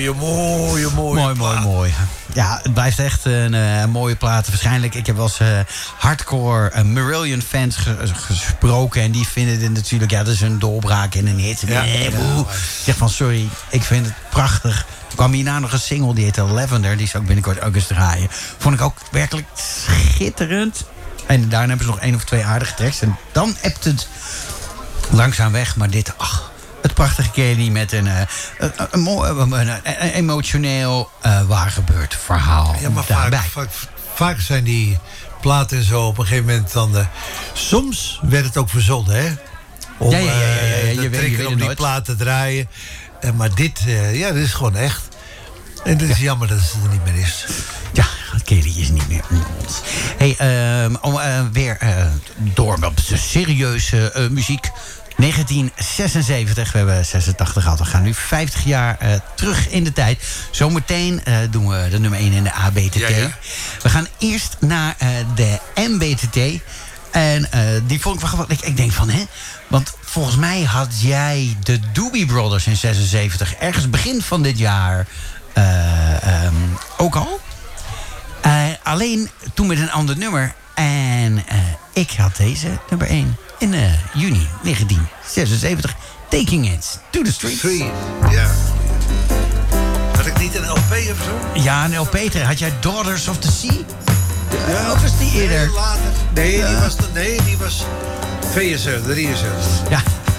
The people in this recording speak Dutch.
Mooi. Ja, het blijft echt een mooie plaat. Waarschijnlijk, ik heb wel eens hardcore Marillion-fans gesproken. En die vinden dit natuurlijk, dat is een doorbraak en een hit. Ik zeg van, sorry, ik vind het prachtig. Er kwam hierna nog een single, die heette Lavender. Die is ook binnenkort ook eens draaien. Vond ik ook werkelijk schitterend. En daarna hebben ze nog 1 of 2 aardige tracks. En dan ebt het langzaam weg. Maar dit, het prachtige Kelly met een emotioneel waargebeurd verhaal. Ja, maar vaak zijn die platen en zo op een gegeven moment dan... soms werd het ook verzonnen, hè? Om je weet om die plaat te draaien. Maar dit is gewoon echt. En het is jammer dat het er niet meer is. Ja, Kelly is niet meer onder ons. Hey, weer door met serieuze muziek. 1976, we hebben 86 gehad. We gaan nu 50 jaar terug in de tijd. Zometeen doen we de nummer 1 in de ABTT. Ja. We gaan eerst naar de MBTT. En die vond ik wel gewoon... Ik denk van, want volgens mij had jij de Doobie Brothers in 76... ergens begin van dit jaar ook al. Alleen toen met een ander nummer. En ik had deze nummer 1 in juni 1976. Taking It to the Streets. Ja. Had ik niet een LP of zo? Ja, een LP. Had jij Daughters of the Sea? Of was die eerder? Nee, later. Nee, die was 72, 73. Ja,